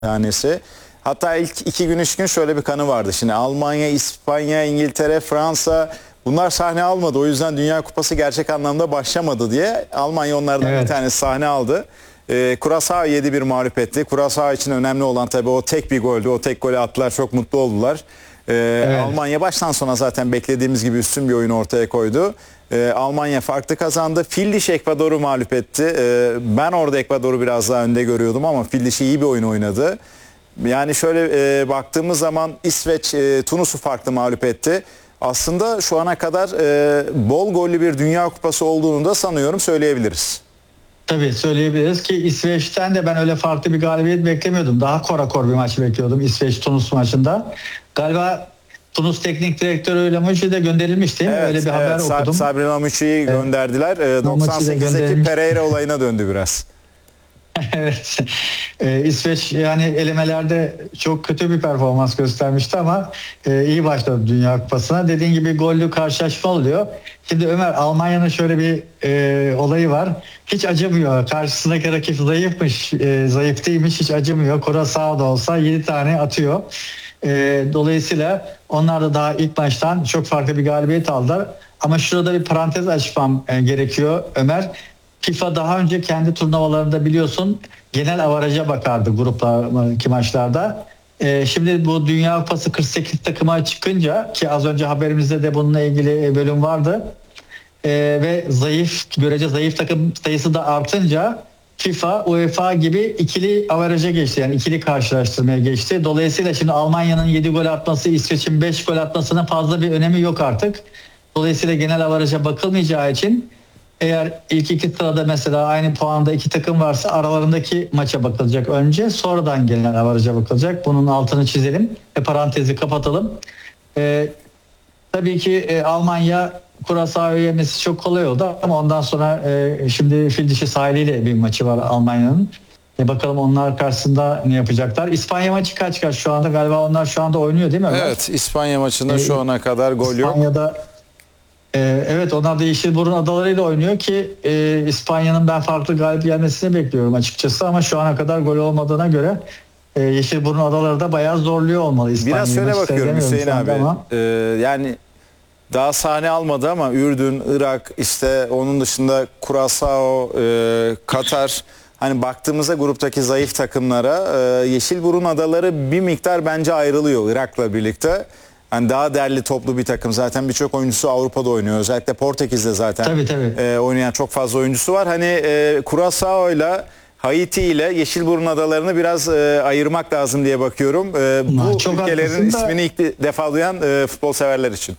tanesi. Hatta ilk 2 gün 3 gün şöyle bir kanı vardı. Şimdi Almanya, İspanya, İngiltere, Fransa bunlar sahne almadı. O yüzden Dünya Kupası gerçek anlamda başlamadı diye Almanya onlardan bir tanesi sahne aldı. Curaçao 7-1 mağlup etti. Curaçao için önemli olan tabii o tek bir goldü. O tek golü attılar. Çok mutlu oldular. Almanya baştan sona zaten beklediğimiz gibi üstün bir oyun ortaya koydu. Almanya farklı kazandı. Fil dişi Ekvador'u mağlup etti. Ben orada Ekvador'u biraz daha önde görüyordum ama Fil dişi iyi bir oyun oynadı. Yani şöyle baktığımız zaman İsveç Tunus'u farklı mağlup etti. Aslında şu ana kadar bol gollü bir Dünya Kupası olduğunu da sanıyorum söyleyebiliriz. Tabii söyleyebiliriz ki İsveç'ten de ben öyle farklı bir galibiyet beklemiyordum. Daha korakor bir maç bekliyordum İsveç-Tunus maçında. Galiba Tunus Teknik Direktörü Lamouchi de gönderilmiş değil mi? Evet, öyle bir haber okudum. Sabri Lamouchi'yi gönderdiler. 98'deki Pereira olayına döndü biraz. Evet. İsveç yani elemelerde çok kötü bir performans göstermişti ama iyi başladı Dünya Kupası'na. Dediğin gibi gollü karşılaşma oluyor. Şimdi Ömer, Almanya'nın şöyle bir olayı var. Hiç acımıyor. Karşısındaki rakip zayıfmış, zayıf değilmiş, hiç acımıyor. Curaçao da olsa 7 tane atıyor. Dolayısıyla onlar da daha ilk maçtan çok farklı bir galibiyet aldılar. Ama şurada bir parantez açmam gerekiyor Ömer. FIFA daha önce kendi turnuvalarında biliyorsun genel averaja bakardı gruplardaki maçlarda. Şimdi bu Dünya Kupası 48 takıma çıkınca, ki az önce haberimizde de bununla ilgili bölüm vardı, ve görece zayıf takım sayısı da artınca FIFA, UEFA gibi ikili averaja geçti. Yani ikili karşılaştırmaya geçti. Dolayısıyla şimdi Almanya'nın 7 gol atması, İsveç'in 5 gol atmasının fazla bir önemi yok artık. Dolayısıyla genel averaja bakılmayacağı için eğer ilk iki sırada mesela aynı puanda iki takım varsa aralarındaki maça bakılacak önce, sonradan genel averaja bakılacak. Bunun altını çizelim ve parantezi kapatalım. Tabii ki Almanya Curaçao'yu yemesi çok kolay oldu ama ondan sonra şimdi fil dişi sahiliyle bir maçı var Almanya'nın. Bakalım onlar karşısında ne yapacaklar. İspanya maçı kaç şu anda? Galiba onlar şu anda oynuyor değil mi? Evet, İspanya maçında şu ana kadar gol yok. İspanya'da evet, onlar da Yeşilburun adalarıyla oynuyor ki İspanya'nın ben farklı galip gelmesini bekliyorum açıkçası ama şu ana kadar gol olmadığına göre Yeşilburun adaları da bayağı zorluyor olmalı İspanya'yı. Biraz şöyle bakıyorum Hüseyin abi. Yani daha sahne almadı ama Ürdün, Irak, işte onun dışında Curaçao, Katar, hani baktığımızda gruptaki zayıf takımlara Yeşilburun adaları bir miktar bence ayrılıyor Irak'la birlikte. Yani daha derli toplu bir takım. Zaten birçok oyuncusu Avrupa'da oynuyor. Özellikle Portekiz'de zaten oynayan çok fazla oyuncusu var. Hani Curaçao ile Haiti ile Yeşilburun adalarını biraz ayırmak lazım diye bakıyorum. Bu çok ülkelerin ismini ilk defa duyan futbol severler için.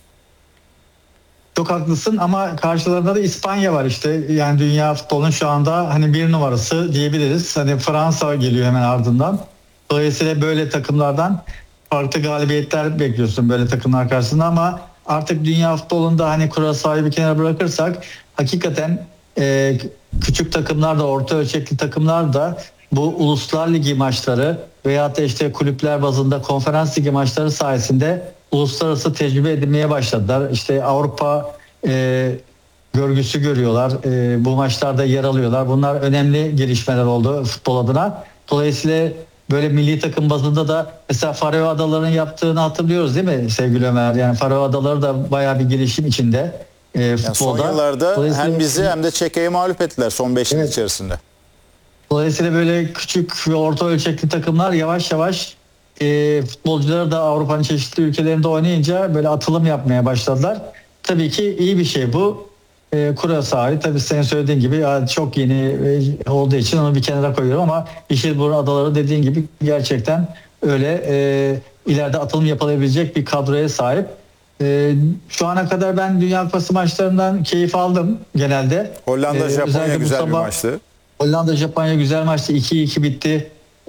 Çok haklısın ama karşılarında da İspanya var işte. Yani dünya futbolunun şu anda hani bir numarası diyebiliriz. Hani Fransa geliyor hemen ardından. Dolayısıyla böyle takımlardan farklı galibiyetler bekliyorsun böyle takımlar karşısında ama artık dünya futbolunda hani Curaçao'yu bir kenara bırakırsak hakikaten küçük takımlar da, orta ölçekli takımlar da bu Uluslar Ligi maçları veyahut da işte kulüpler bazında Konferans Ligi maçları sayesinde uluslararası tecrübe edinmeye başladılar. İşte Avrupa görgüsü görüyorlar. Bu maçlarda yer alıyorlar. Bunlar önemli gelişmeler oldu futbol adına. Dolayısıyla böyle milli takım bazında da mesela Faroe Adaları'nın yaptığını hatırlıyoruz değil mi sevgili Ömer? Yani Faroe Adaları da bayağı bir gelişim içinde futbolda. Yani son yıllarda hem bizi hem de Çekya'yı mağlup ettiler son 5 yıl içerisinde. Dolayısıyla böyle küçük ve orta ölçekli takımlar yavaş yavaş futbolcuları da Avrupa'nın çeşitli ülkelerinde oynayınca böyle atılım yapmaya başladılar. Tabii ki iyi bir şey bu. Curaçao'yu tabii senin söylediğin gibi çok yeni olduğu için onu bir kenara koyuyorum ama Yeşilburun adaları dediğin gibi gerçekten öyle ileride atılım yapılabilecek bir kadroya sahip. Şu ana kadar ben Dünya Kupası maçlarından keyif aldım genelde. Hollanda-Japonya güzel bir maçtı. Hollanda-Japonya güzel maçtı. 2-2 bitti.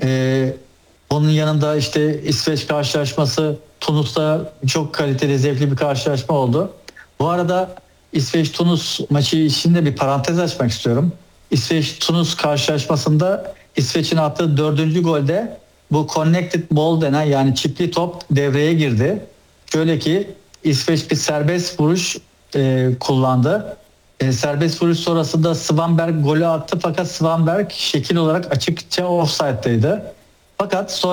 Onun yanında işte İsveç karşılaşması, Tunus'ta çok kaliteli, zevkli bir karşılaşma oldu. Bu arada İsveç-Tunus maçı içinde bir parantez açmak istiyorum. İsveç-Tunus karşılaşmasında İsveç'in attığı 4. golde bu connected ball denen yani çipli top devreye girdi. Şöyle ki İsveç bir serbest vuruş kullandı. Serbest vuruş sonrasında Svanberg golü attı fakat Svanberg şekil olarak açıkça offside'daydı. Fakat